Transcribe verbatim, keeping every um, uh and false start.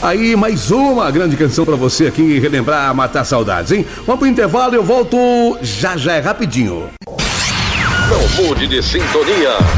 Aí, mais uma grande canção pra você aqui relembrar, matar saudades, hein? Vamos pro intervalo e eu volto já já, é rapidinho. Não mude de sintonia.